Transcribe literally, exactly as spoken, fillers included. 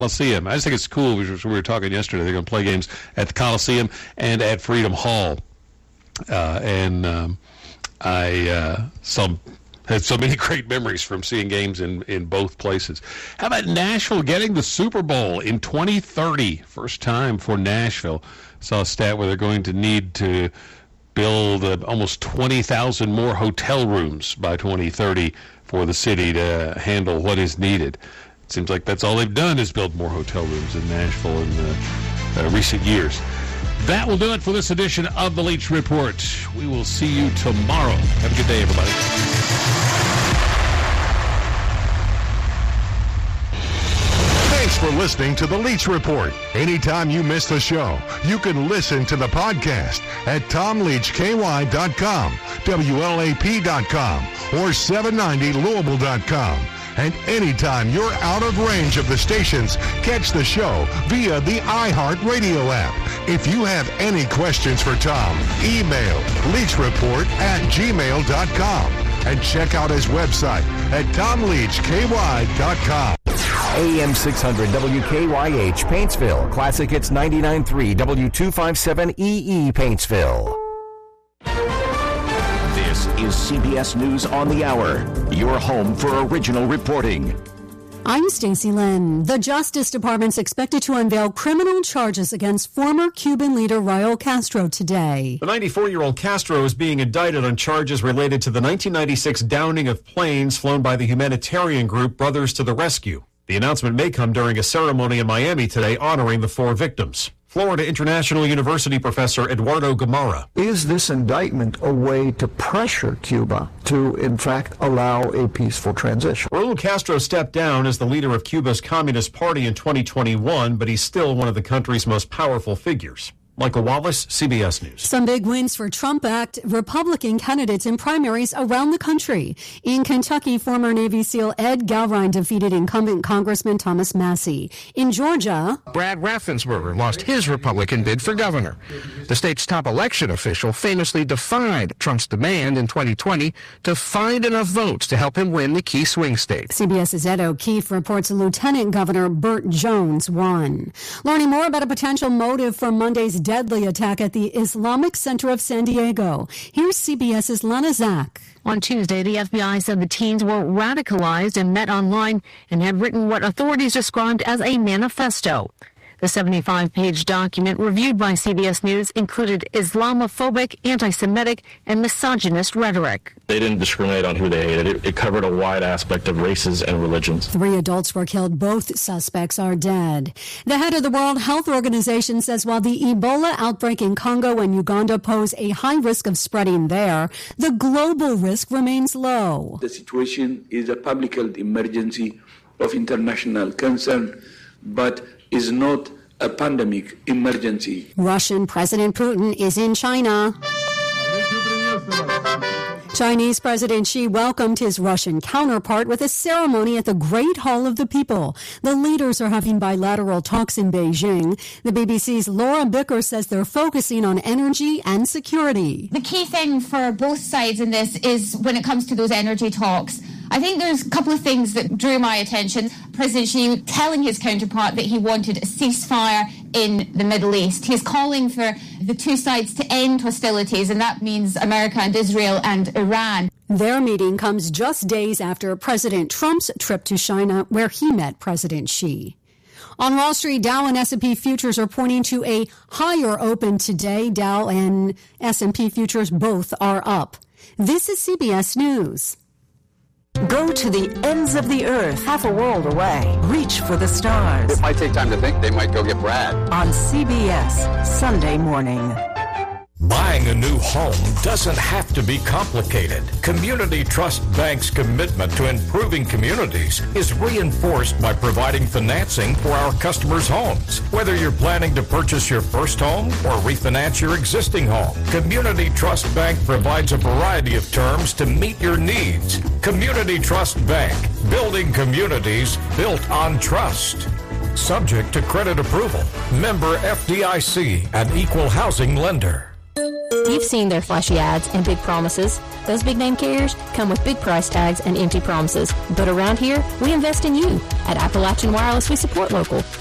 Coliseum. I just think it's cool, which we were talking yesterday. They're going to play games at the Coliseum and at Freedom Hall. Uh, and um, I uh, some had so many great memories from seeing games in, in both places. How about Nashville getting the Super Bowl in twenty thirty? First time for Nashville. Saw a stat where they're going to need to build uh, almost twenty thousand more hotel rooms by twenty thirty for the city to handle what is needed. It seems like that's all they've done is build more hotel rooms in Nashville in uh, uh, recent years. That will do it for this edition of the Leach Report. We will see you tomorrow. Have a good day, everybody. Thanks for listening to the Leach Report. Anytime you miss the show, you can listen to the podcast at tom leach k y dot com, W L A P dot com, or seven ninety Louisville dot com. And anytime you're out of range of the stations, catch the show via the iHeartRadio app. If you have any questions for Tom, email leachreport at gmail dot com and check out his website at tom leach k y dot com. A M six hundred W K Y H, Paintsville. Classic Hits ninety-nine point three, W two fifty-seven E E, Paintsville. This is C B S News on the Hour, your home for original reporting. I'm Stacey Lynn. The Justice Department's expected to unveil criminal charges against former Cuban leader Raul Castro today. The ninety-four-year-old Castro is being indicted on charges related to the nineteen ninety-six downing of planes flown by the humanitarian group Brothers to the Rescue. The announcement may come during a ceremony in Miami today honoring the four victims. Florida International University professor Eduardo Gamarra. Is this indictment a way to pressure Cuba to, in fact, allow a peaceful transition? Raul Castro stepped down as the leader of Cuba's Communist Party in twenty twenty-one, but he's still one of the country's most powerful figures. Michael Wallace, C B S News. Some big wins for Trump-backed Republican candidates in primaries around the country. In Kentucky, former Navy SEAL Ed Galrine defeated incumbent Congressman Thomas Massie. In Georgia, Brad Raffensperger lost his Republican bid for governor. The state's top election official famously defied Trump's demand in twenty twenty to find enough votes to help him win the key swing state. CBS's Ed O'Keefe reports Lieutenant Governor Burt Jones won. Learning more about a potential motive for Monday's deadly attack at the Islamic Center of San Diego. Here's CBS's Lana Zak. On Tuesday, the F B I said the teens were radicalized and met online and had written what authorities described as a manifesto. The seventy-five page document reviewed by C B S News included Islamophobic, anti-Semitic, and misogynist rhetoric. They didn't discriminate on who they hated. It, it covered a wide aspect of races and religions. Three adults were killed. Both suspects are dead. The head of the World Health Organization says while the Ebola outbreak in Congo and Uganda pose a high risk of spreading there, the global risk remains low. The situation is a public health emergency of international concern, but is not a pandemic emergency. Russian President Putin is in China. Chinese President Xi welcomed his Russian counterpart with a ceremony at the Great Hall of the People. The leaders are having bilateral talks in Beijing. The B B C's Laura Bicker says they're focusing on energy and security. The key thing for both sides in this is when it comes to those energy talks, I think there's a couple of things that drew my attention. President Xi telling his counterpart that he wanted a ceasefire in the Middle East. He's calling for the two sides to end hostilities, and that means America and Israel and Iran. Their meeting comes just days after President Trump's trip to China, where he met President Xi. On Wall Street, Dow and S and P futures are pointing to a higher open today. Dow and S and P futures both are up. This is C B S News. Go to the ends of the earth, half a world away. Reach for the stars. It might take time to think. They might go get Brad. On C B S, Sunday morning. Buying a new home doesn't have to be complicated. Community Trust Bank's commitment to improving communities is reinforced by providing financing for our customers' homes. Whether you're planning to purchase your first home or refinance your existing home, Community Trust Bank provides a variety of terms to meet your needs. Community Trust Bank, building communities built on trust. Subject to credit approval. Member F D I C, an equal housing lender. You've seen their flashy ads and big promises. Those big name carriers come with big price tags and empty promises. But around here, we invest in you. At Appalachian Wireless, we support local.